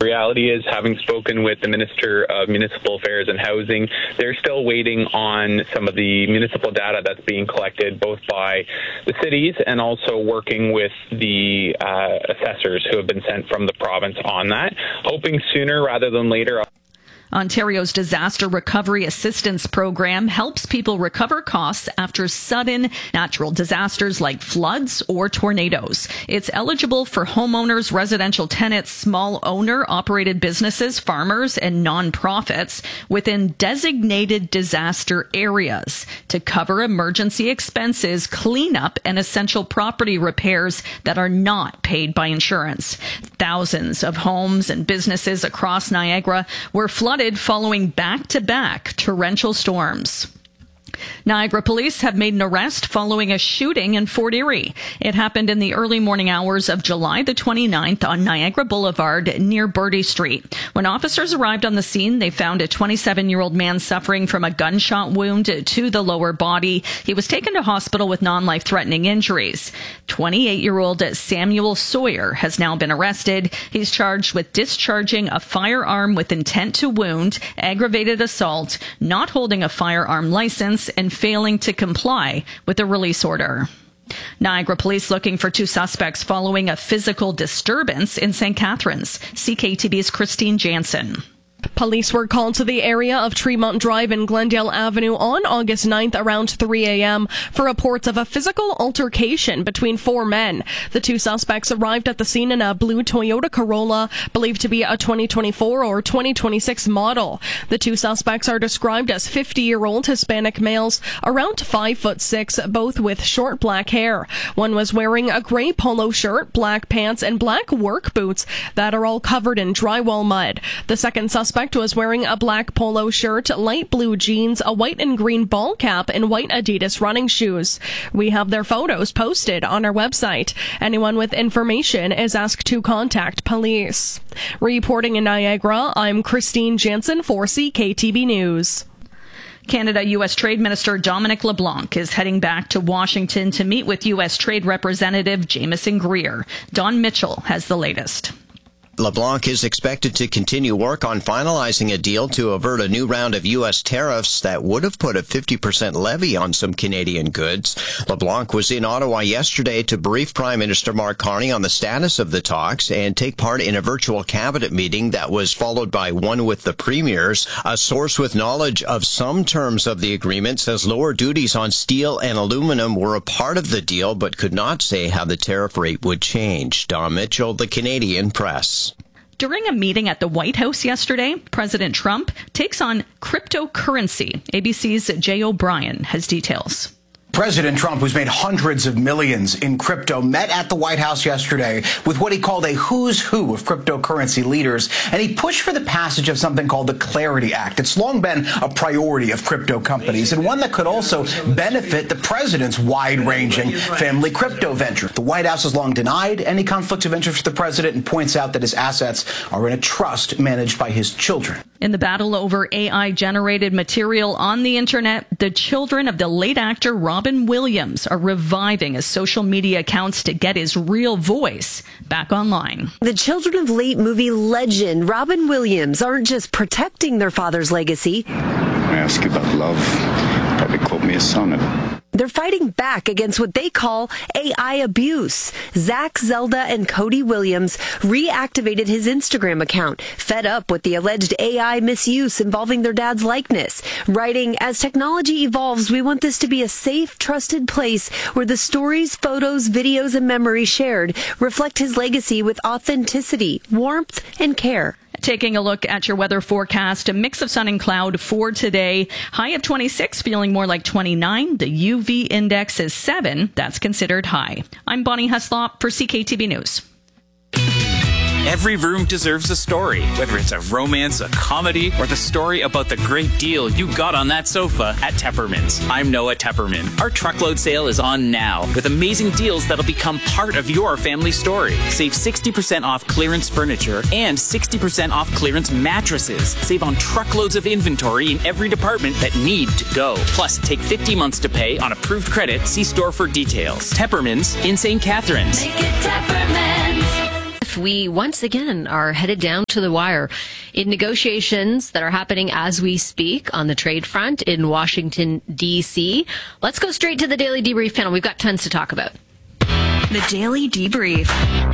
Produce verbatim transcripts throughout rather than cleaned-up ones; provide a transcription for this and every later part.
reality is, having spoken with the Minister of Municipal Affairs and Housing, they're still waiting on some of the municipal data that's being collected both by the cities and also working with the uh, assessors who have been sent from the province on that, hoping sooner rather than later. Ontario's Disaster Recovery Assistance Program helps people recover costs after sudden natural disasters like floods or tornadoes. It's eligible for homeowners, residential tenants, small owner-operated businesses, farmers, and nonprofits within designated disaster areas to cover emergency expenses, cleanup, and essential property repairs that are not paid by insurance. Thousands of homes and businesses across Niagara were flooded following back-to-back torrential storms. Niagara police have made an arrest following a shooting in Fort Erie. It happened in the early morning hours of July the twenty-ninth on Niagara Boulevard near Bertie Street. When officers arrived on the scene, they found a twenty-seven-year-old man suffering from a gunshot wound to the lower body. He was taken to hospital with non-life-threatening injuries. twenty-eight-year-old Samuel Sawyer has now been arrested. He's charged with discharging a firearm with intent to wound, aggravated assault, not holding a firearm license, and failing to comply with a release order. Niagara police looking for two suspects following a physical disturbance in Saint Catharines. C K T V's Christine Jansen. Police were called to the area of Tremont Drive and Glendale Avenue on August ninth around three a.m. for reports of a physical altercation between four men. The two suspects arrived at the scene in a blue Toyota Corolla, believed to be a twenty twenty-four or twenty twenty-six model. The two suspects are described as fifty-year-old Hispanic males, around five foot six, both with short black hair. One was wearing a gray polo shirt, black pants, and black work boots that are all covered in drywall mud. The second suspect was wearing a black polo shirt, light blue jeans, a white and green ball cap, and white Adidas running shoes. We have their photos posted on our website. Anyone with information is asked to contact police. Reporting in Niagara, I'm Christine Jansen for C K T V News. Canada-U S Trade Minister Dominic LeBlanc is heading back to Washington to meet with U S Trade Representative Jameson Greer. Don Mitchell has the latest. LeBlanc is expected to continue work on finalizing a deal to avert a new round of U S tariffs that would have put a fifty percent levy on some Canadian goods. LeBlanc was in Ottawa yesterday to brief Prime Minister Mark Carney on the status of the talks and take part in a virtual cabinet meeting that was followed by one with the premiers. A source with knowledge of some terms of the agreement says lower duties on steel and aluminum were a part of the deal, but could not say how the tariff rate would change. Don Mitchell, The Canadian Press. During a meeting at the White House yesterday, President Trump takes on cryptocurrency. A B C's Jay O'Brien has details. President Trump, who's made hundreds of millions in crypto, met at the White House yesterday with what he called a who's who of cryptocurrency leaders, and he pushed for the passage of something called the Clarity Act. It's long been a priority of crypto companies, and one that could also benefit the president's wide-ranging family crypto venture. The White House has long denied any conflict of interest for the president and points out that his assets are in a trust managed by his children. In the battle over A I-generated material on the internet, the children of the late actor Robin Williams are reviving his social media accounts to get his real voice back online. The children of late movie legend Robin Williams aren't just protecting their father's legacy. I ask you about love, probably quote me a sonnet. They're fighting back against what they call A I abuse. Zach, Zelda, and Cody Williams reactivated his Instagram account, fed up with the alleged A I misuse involving their dad's likeness, writing, "As technology evolves, we want this to be a safe, trusted place where the stories, photos, videos, and memories shared reflect his legacy with authenticity, warmth, and care." Taking a look at your weather forecast, a mix of sun and cloud for today. High of twenty-six, feeling more like twenty-nine. The U V index is seven. That's considered high. I'm Bonnie Heslop for C K T V News. Every room deserves a story, whether it's a romance, a comedy, or the story about the great deal you got on that sofa at Tepperman's. I'm Noah Tepperman. Our truckload sale is on now with amazing deals that'll become part of your family story. Save sixty percent off clearance furniture and sixty percent off clearance mattresses. Save on truckloads of inventory in every department that need to go. Plus, take fifty months to pay on approved credit. See store for details. Tepperman's in Saint Catharines. Make it Tepperman's. debrief. We once again are headed down to the wire in negotiations that are happening as we speak on the trade front in Washington, D C. Let's go straight to the Daily Debrief panel. We've got tons to talk about. The Daily Debrief.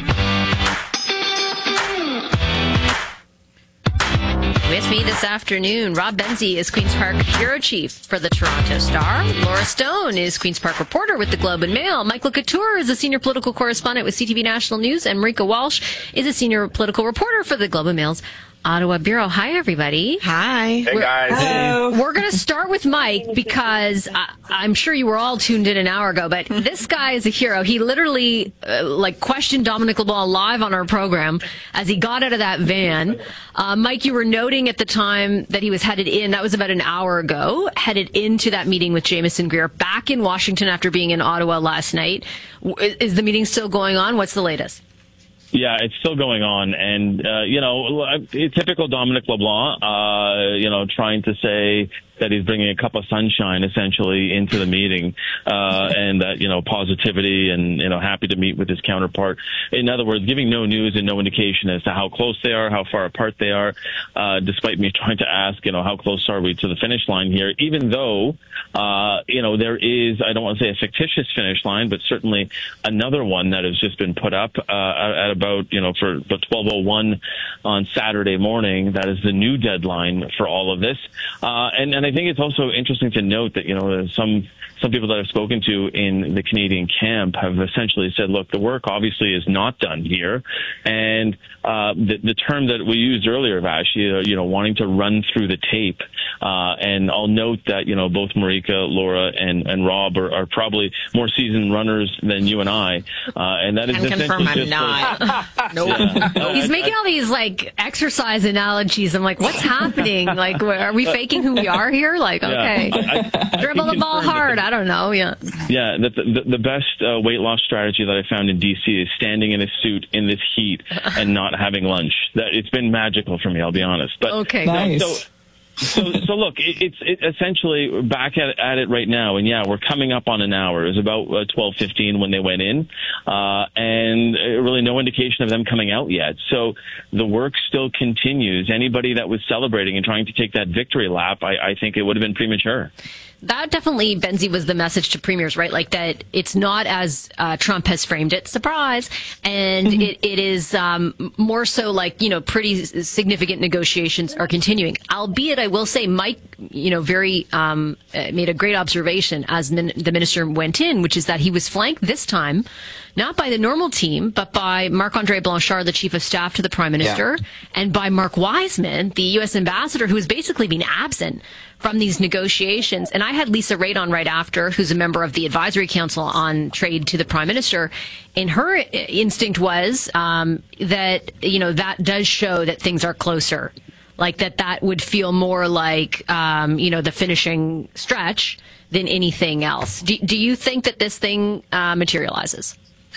With me this afternoon, Rob Benzie is Queen's Park bureau chief for the Toronto Star. Laura Stone is Queen's Park reporter with the Globe and Mail. Michael Couture is a senior political correspondent with C T V National News. And Marika Walsh is a senior political reporter for the Globe and Mail's Ottawa Bureau. Hi, everybody. Hi. Hey, guys. Hello. We're going to start with Mike because I, I'm sure you were all tuned in an hour ago, but this guy is a hero. He literally uh, like questioned Dominic LeBlanc live on our program as he got out of that van. Uh, Mike, you were noting at the time that he was headed in, that was about an hour ago, headed into that meeting with Jameson Greer back in Washington after being in Ottawa last night. Is the meeting still going on? What's the latest? Yeah, it's still going on. And, uh, you know, typical Dominic LeBlanc, uh, you know, trying to say that he's bringing a cup of sunshine essentially into the meeting, uh, and that, you know, positivity and, you know, happy to meet with his counterpart. In other words, giving no news and no indication as to how close they are, how far apart they are, uh, despite me trying to ask, you know, how close are we to the finish line here, even though, uh, you know, there is, I don't want to say a fictitious finish line, but certainly another one that has just been put up, uh, at about, you know, for the twelve oh one on Saturday morning. That is the new deadline for all of this. Uh, and, and I I think it's also interesting to note that, you know, some some people that I've spoken to in the Canadian camp have essentially said, look, the work obviously is not done here. And uh, the, the term that we used earlier, Vash, you know, you know, wanting to run through the tape. Uh, and I'll note that, you know, both Marika, Laura, and, and Rob are, are probably more seasoned runners than you and I. Uh, and that is Can confirm I'm just not. Like, nope. Yeah. He's I, making I, all these, like, exercise analogies. I'm like, what's happening? Like, are we faking who we are here? Like, okay. Yeah, I, I, Dribble I the ball hard. I don't know. Yeah. Yeah. The, the, the best uh, weight loss strategy that I found in D C is standing in a suit in this heat and not having lunch. That It's been magical for me, I'll be honest. But okay. Nice. So, so, so look, it, it's it essentially back at, at it right now, and yeah, we're coming up on an hour. It was about uh, twelve fifteen when they went in, uh, and really no indication of them coming out yet. So the work still continues. Anybody that was celebrating and trying to take that victory lap, I, I think it would have been premature. That definitely, Benzie, was the message to premiers, right? Like that it's not as uh, Trump has framed it, surprise. And mm-hmm. it, it is um, more so like, you know, pretty significant negotiations are continuing. Albeit, I will say, Mike, you know, very um, made a great observation as min- the minister went in, which is that he was flanked this time, not by the normal team, but by Marc-André Blanchard, the chief of staff to the prime minister, yeah. and by Mark Wiseman, the U S ambassador, who has basically been absent from these negotiations. And I had Lisa Radon right after, who's a member of the Advisory Council on Trade to the Prime Minister. And her instinct was um, that, you know, that does show that things are closer. Like that that would feel more like, um, you know, the finishing stretch than anything else. Do, do you think that this thing uh, materializes?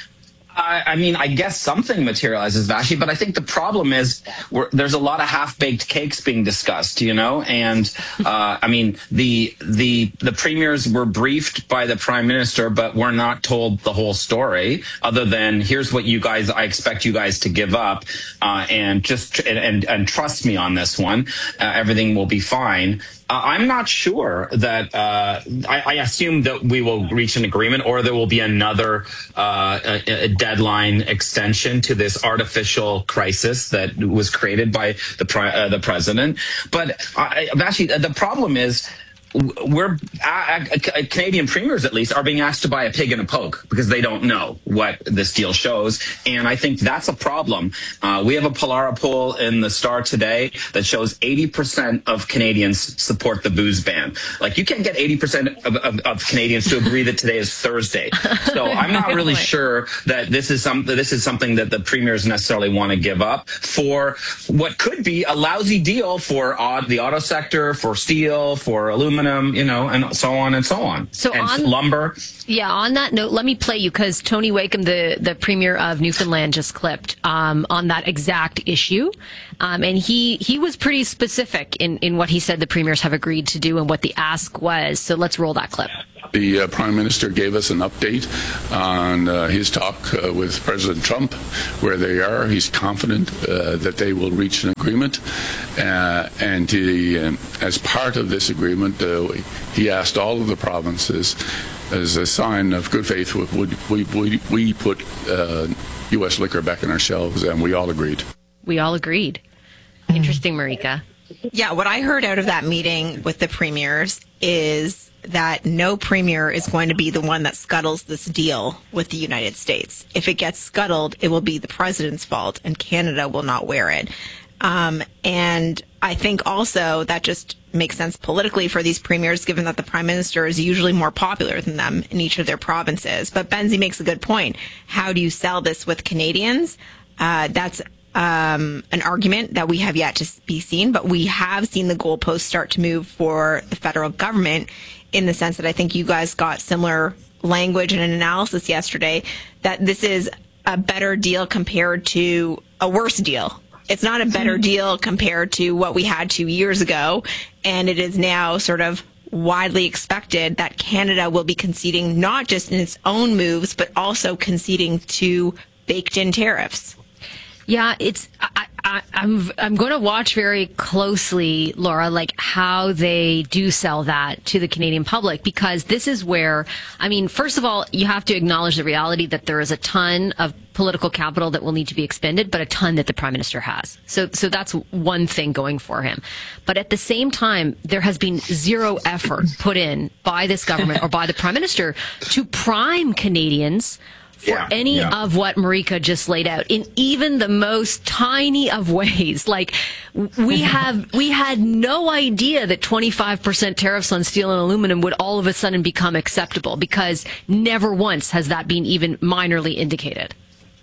I, I mean, I guess something materializes, Vashi, but I think the problem is we're, there's a lot of half-baked cakes being discussed, you know, and uh, I mean, the the the premiers were briefed by the prime minister, but we're not told the whole story, other than here's what you guys, I expect you guys to give up, uh, and just and, and and trust me on this one, uh, everything will be fine. Uh, I'm not sure that uh, I, I assume that we will reach an agreement, or there will be another uh, a, a deadline extension to this artificial crisis that was created by the uh, the president. But uh, actually, the problem is, we're uh, Canadian premiers, at least, are being asked to buy a pig in a poke because they don't know what this deal shows, and I think that's a problem. Uh, we have a Pollara poll in the Star today that shows eighty percent of Canadians support the booze ban. Like, you can't get eighty percent of, of, of Canadians to agree that today is Thursday. So I'm not really sure that this is some this is something that the premiers necessarily want to give up for what could be a lousy deal for uh, the auto sector, for steel, for aluminum. You know, and so on and so on. So and on lumber. Yeah. On that note, let me play you because Tony Wakeham, the the premier of Newfoundland, just clipped um, on that exact issue, um, and he he was pretty specific in in what he said the premiers have agreed to do and what the ask was. So let's roll that clip. The uh, Prime Minister gave us an update on uh, his talk uh, with President Trump, where they are. He's confident uh, that they will reach an agreement. Uh, and he, um, as part of this agreement, uh, he asked all of the provinces, as a sign of good faith, would we, we, we put uh, U S liquor back on our shelves, and we all agreed. We all agreed. Interesting, Marika. Yeah, what I heard out of that meeting with the premiers is that no premier is going to be the one that scuttles this deal with the United States. If it gets scuttled, it will be the president's fault, and Canada will not wear it. Um, and I think also that just makes sense politically for these premiers, given that the prime minister is usually more popular than them in each of their provinces. But Benzie makes a good point. How do you sell this with Canadians? Uh, that's Um, an argument that we have yet to be seen, but we have seen the goalposts start to move for the federal government, in the sense that I think you guys got similar language and an analysis yesterday that this is a better deal compared to a worse deal. It's not a better deal compared to what we had two years ago, and it is now sort of widely expected that Canada will be conceding not just in its own moves, but also conceding to baked-in tariffs. Yeah, it's. I, I, I'm. I'm going to watch very closely, Laura, like how they do sell that to the Canadian public, because this is where, I mean, first of all, you have to acknowledge the reality that there is a ton of political capital that will need to be expended, but a ton that the Prime Minister has. So, so that's one thing going for him. But at the same time, there has been zero effort put in by this government or by the Prime Minister to prime Canadians for yeah, any yeah. of what Marika just laid out, in even the most tiny of ways. Like, we have, we had no idea that twenty-five percent tariffs on steel and aluminum would all of a sudden become acceptable, because never once has that been even minorly indicated.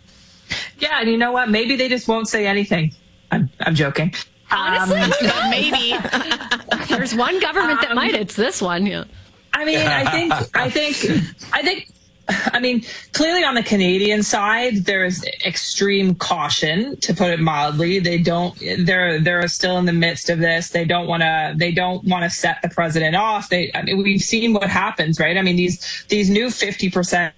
Yeah, and you know what? Maybe they just won't say anything. I'm, I'm joking. Honestly, um, maybe. There's one government that um, might. It's this one. Yeah. I mean, I think, I think, I think. I mean, clearly on the Canadian side, there is extreme caution, to put it mildly. They don't, they're, they're still in the midst of this. They don't want to, they don't want to set the president off. They, I mean, we've seen what happens, right? I mean, these, these new fifty percent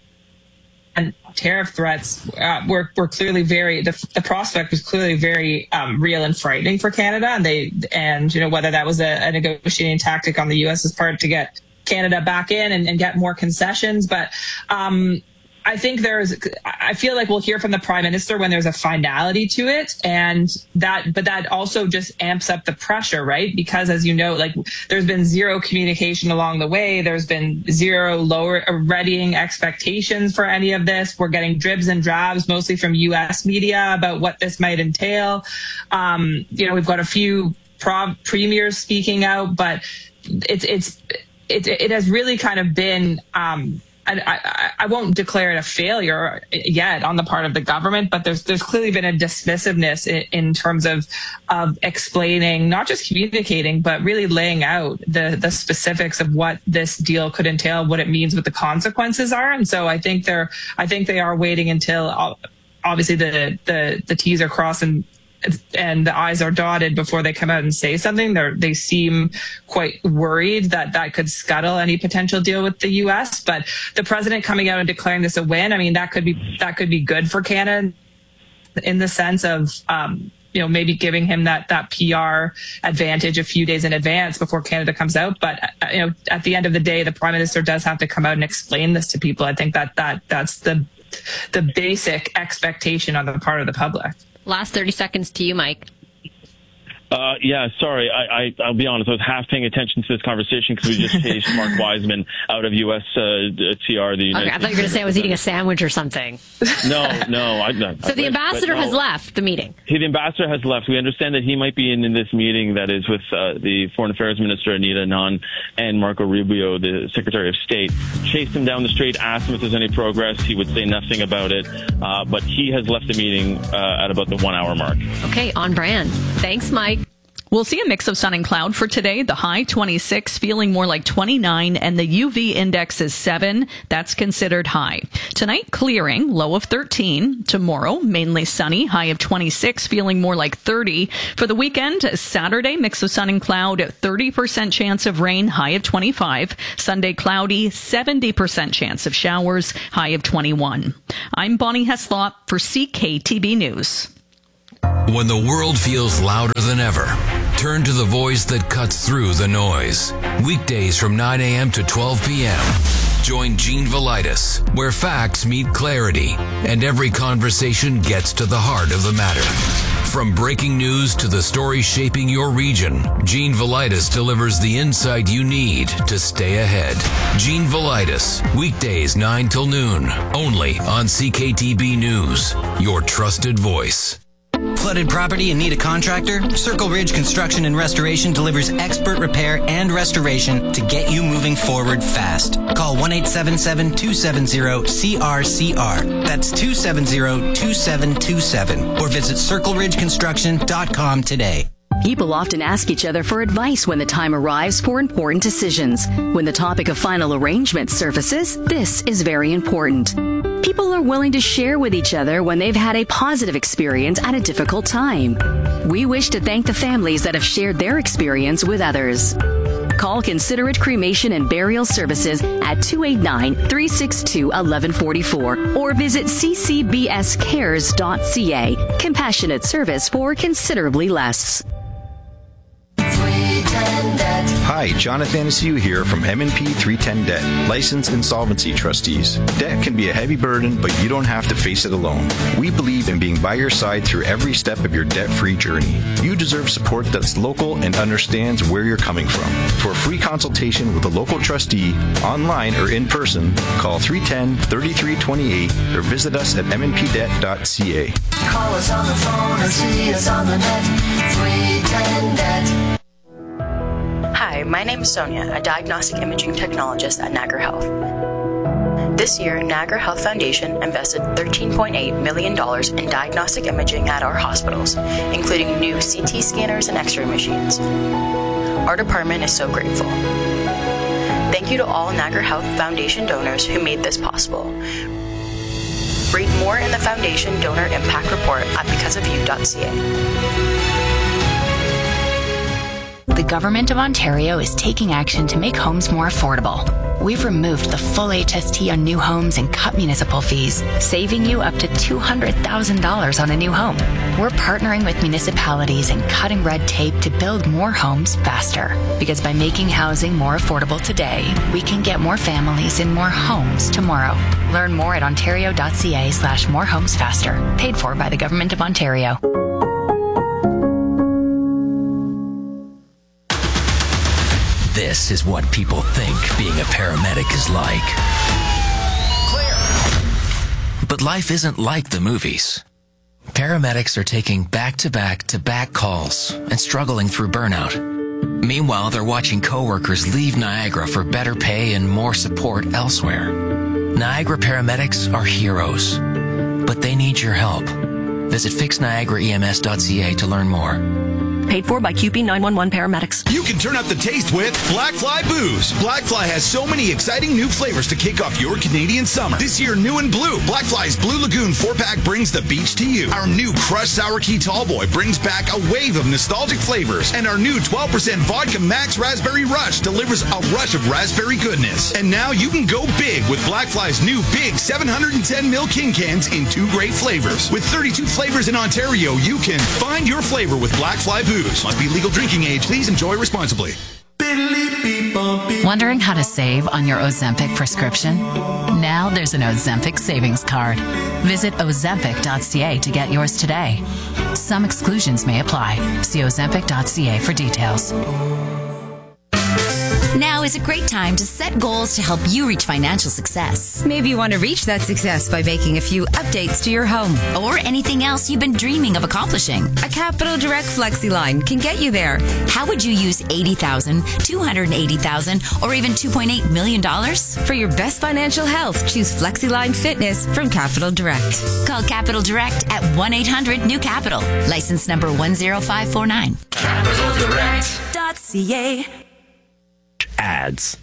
tariff threats uh, were, were clearly very, the, the prospect was clearly very um, real and frightening for Canada. And they, and, you know, whether that was a, a negotiating tactic on the U S's part to get Canada back in and, and get more concessions. But um, I think there's, I feel like we'll hear from the Prime Minister when there's a finality to it. And that, but that also just amps up the pressure, right? Because as you know, like, there's been zero communication along the way. There's been zero lower readying expectations for any of this. We're getting dribs and drabs, mostly from U S media, about what this might entail. Um, you know, we've got a few pro- premiers speaking out, but it's, it's, It, it has really kind of been, um, I, I, I won't declare it a failure yet on the part of the government, but there's there's clearly been a dismissiveness in, in terms of of explaining, not just communicating, but really laying out the the specifics of what this deal could entail, what it means, what the consequences are. And so I think they're I think they are waiting until obviously the the the T's are crossed and and the I's are dotted before they come out and say something. They they seem quite worried that that could scuttle any potential deal with the U S. But the president coming out and declaring this a win, I mean, that could be that could be good for Canada in the sense of, um, you know, maybe giving him that that P R advantage a few days in advance before Canada comes out. But, uh, you know, at the end of the day, the Prime Minister does have to come out and explain this to people. I think that that that's the the basic expectation on the part of the public. Last thirty seconds to you, Mike. Uh, yeah, sorry. I, I, I'll be honest. I was half paying attention to this conversation because we just chased Mark Wiseman out of U S Uh, T R. The United okay, I thought you were going to say I was eating a sandwich or something. No, no. I, no so the ambassador no, has left the meeting. He, the ambassador has left. We understand that he might be in, in this meeting that is with uh, the Foreign Affairs Minister, Anita Anand, and Marco Rubio, the Secretary of State. Chased him down the street, asked him if there's any progress. He would say nothing about it. Uh, but he has left the meeting uh, at about the one-hour mark. Okay, on brand. Thanks, Mike. We'll see a mix of sun and cloud for today. The high twenty-six, feeling more like twenty-nine, and the U V index is seven. That's considered high. Tonight, clearing, low of thirteen. Tomorrow, mainly sunny, high of twenty-six, feeling more like thirty. For the weekend, Saturday, mix of sun and cloud, thirty percent chance of rain, high of twenty-five. Sunday, cloudy, seventy percent chance of showers, high of twenty-one. I'm Bonnie Heslop for C K T B News. When the world feels louder than ever, turn to the voice that cuts through the noise. Weekdays from nine a.m. to twelve p.m. Join Gene Velitis, where facts meet clarity and every conversation gets to the heart of the matter. From breaking news to the stories shaping your region, Gene Velitis delivers the insight you need to stay ahead. Gene Velitis, weekdays nine till noon, only on C K T B News, your trusted voice. Flooded property and need a contractor? Circle Ridge Construction and Restoration delivers expert repair and restoration to get you moving forward fast. Call one eight seven seven, two seven zero, C R C R. That's two seven zero, two seven two seven. Or visit circle ridge construction dot com today. People often ask each other for advice when the time arrives for important decisions. When the topic of final arrangement surfaces, this is very important. People are willing to share with each other when they've had a positive experience at a difficult time. We wish to thank the families that have shared their experience with others. Call Considerate Cremation and Burial Services at two eight nine, three six two, one one four four or visit c c b s cares dot c a. Compassionate service for considerably less. Hi, Jonathan Anaciu here from M and P three ten Debt, licensed insolvency trustees. Debt can be a heavy burden, but you don't have to face it alone. We believe in being by your side through every step of your debt-free journey. You deserve support that's local and understands where you're coming from. For a free consultation with a local trustee, online or in person, call three one zero, three three two eight or visit us at m n p debt dot c a. Call us on the phone or see us on the net. three ten debt. Hi, my name is Sonia, a diagnostic imaging technologist at Niagara Health. This year, Niagara Health Foundation invested thirteen point eight million dollars in diagnostic imaging at our hospitals, including new C T scanners and X-ray machines. Our department is so grateful. Thank you to all Niagara Health Foundation donors who made this possible. Read more in the Foundation Donor Impact Report at because of you dot c a. The Government of Ontario is taking action to make homes more affordable. We've removed the full H S T on new homes and cut municipal fees, saving you up to two hundred thousand dollars on a new home. We're partnering with municipalities and cutting red tape to build more homes faster. Because by making housing more affordable today, we can get more families in more homes tomorrow. Learn more at ontario dot c a slash more homes faster. Paid for by the Government of Ontario. This is what people think being a paramedic is like. Clear. But life isn't like the movies. Paramedics are taking back-to-back-to-back calls and struggling through burnout. Meanwhile, they're watching coworkers leave Niagara for better pay and more support elsewhere. Niagara paramedics are heroes, but they need your help. Visit fix niagara e m s dot c a to learn more. Paid for by Q P nine one one Paramedics. You can turn up the taste with Blackfly Booze. Blackfly has so many exciting new flavors to kick off your Canadian summer. This year, new and blue. Blackfly's Blue Lagoon four-pack brings the beach to you. Our new Crushed Sour Key Tallboy brings back a wave of nostalgic flavors. And our new twelve percent Vodka Max Raspberry Rush delivers a rush of raspberry goodness. And now you can go big with Blackfly's new big seven hundred ten milliliter King cans in two great flavors. With thirty-two flavors in Ontario, you can find your flavor with Blackfly Booze. Must be legal drinking age. Please enjoy responsibly. Wondering how to save on your Ozempic prescription? Now there's an Ozempic savings card. Visit ozempic dot c a to get yours today. Some exclusions may apply. See ozempic dot c a for details. Now is a great time to set goals to help you reach financial success. Maybe you want to reach that success by making a few updates to your home. Or anything else you've been dreaming of accomplishing. A Capital Direct Flexi line can get you there. How would you use eighty thousand dollars, two hundred eighty thousand dollars, or even two point eight million dollars? For your best financial health, choose FlexiLine Fitness from Capital Direct. Call Capital Direct at one eight hundred new capital. License number one zero five four nine. capital direct dot c a. Ads.